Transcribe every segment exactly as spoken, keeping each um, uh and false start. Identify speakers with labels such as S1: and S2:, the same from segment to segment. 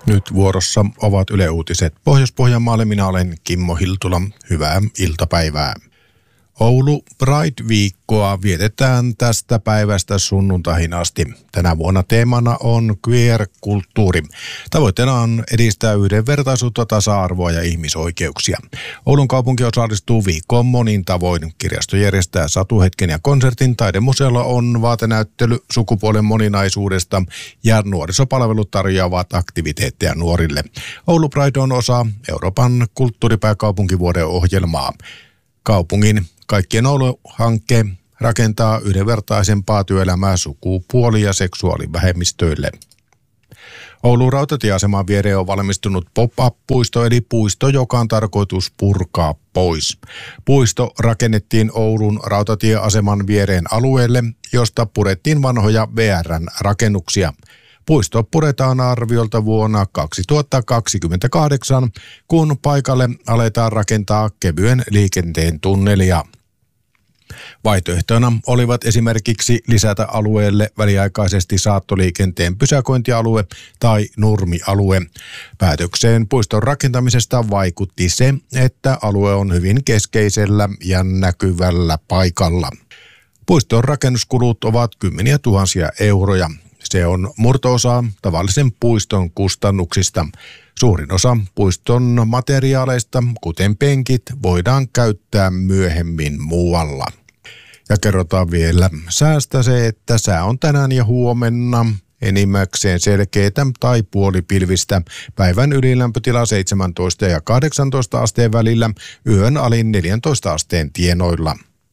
S1: Nyt vuorossa ovat Yle Uutiset Pohjois-Pohjanmaalle. Minä olen Kimmo Hiltula. Hyvää iltapäivää. Oulu Pride-viikkoa vietetään tästä päivästä sunnuntaihin asti. Tänä vuonna teemana on queer-kulttuuri. Tavoitteena on edistää yhdenvertaisuutta, tasa-arvoa ja ihmisoikeuksia. Oulun kaupunki osallistuu viikkoon monin tavoin. Kirjasto järjestää satuhetken ja konsertin, taidemuseolla on vaatenäyttely sukupuolen moninaisuudesta ja nuorisopalvelut tarjoavat aktiviteetteja nuorille. Oulu Pride on osa Euroopan kulttuuripääkaupunkivuoden ohjelmaa. Kaupungin Kaikkien Oulu-hankke rakentaa yhdenvertaisempaa työelämää sukupuoli- ja seksuaalivähemmistöille. Oulun rautatieaseman viereen on valmistunut pop-up-puisto, eli puisto, joka on tarkoitus purkaa pois. Puisto rakennettiin Oulun rautatieaseman viereen alueelle, josta purettiin vanhoja V R:n rakennuksia. Puisto puretaan arviolta vuonna kaksituhattakaksikymmentäkahdeksan, kun paikalle aletaan rakentaa kevyen liikenteen tunnelia. Vaihtoehtoina olivat esimerkiksi lisätä alueelle väliaikaisesti saattoliikenteen pysäköintialue tai nurmialue. Päätökseen puiston rakentamisesta vaikutti se, että alue on hyvin keskeisellä ja näkyvällä paikalla. Puiston rakennuskulut ovat kymmeniä tuhansia euroja. Se on murto-osa tavallisen puiston kustannuksista. Suurin osa puiston materiaaleista, kuten penkit, voidaan käyttää myöhemmin muualla. Ja kerrotaan vielä säästä se, että sää on tänään ja huomenna enimmäkseen selkeätä tai puolipilvistä. Päivän ylilämpötila seitsemäntoista ja kahdeksantoista asteen välillä, yön alin neljäntoista asteen tienoilla.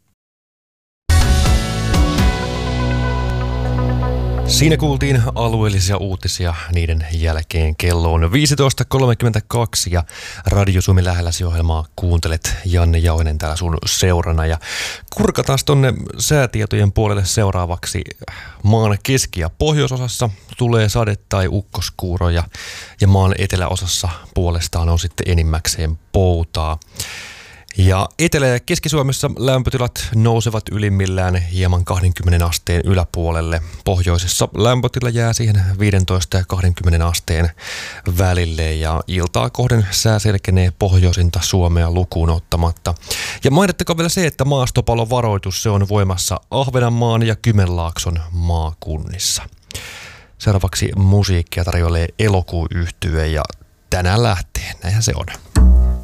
S2: Siinä kuultiin alueellisia uutisia, niiden jälkeen kello on viisitoista kolmekymmentäkaksi ja Radio Suomi lähelläsi ohjelmaa kuuntelet. Janne Jauhinen täällä sun seurana ja kurkataan tonne säätietojen puolelle seuraavaksi. Maan keski- ja pohjoisosassa tulee sade- tai ukkoskuuroja ja maan eteläosassa puolestaan on sitten enimmäkseen poutaa. Ja Etelä- ja Keski-Suomessa lämpötilat nousevat ylimmillään hieman kaksikymmentä asteen yläpuolelle. Pohjoisessa lämpötila jää siihen viisitoista ja kaksikymmentä asteen välille ja iltaa kohden sää selkenee pohjoisinta Suomea lukuun ottamatta. Ja mainittakaa vielä se, että maastopalovaroitus se on voimassa Ahvenanmaan ja Kymenlaakson maakunnissa. Seuraavaksi musiikkia tarjoilee Elokuu-yhtye ja tänään lähtee, näinhän se on.